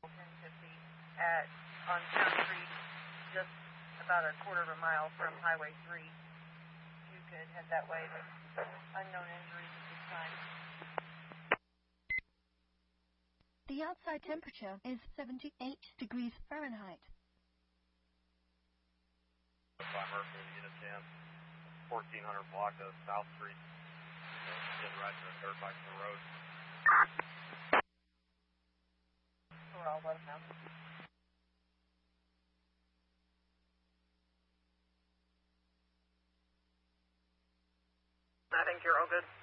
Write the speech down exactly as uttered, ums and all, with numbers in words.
ten fifty at, on Town Street, just about a quarter of a mile from Highway three. You could head that way, but unknown injuries at this time. The outside temperature is seventy-eight degrees Fahrenheit. By Murphy, unit ten, fourteen hundred block of South Street. Get right to the dirt bike to the road. We're all let them know. I think you're all good.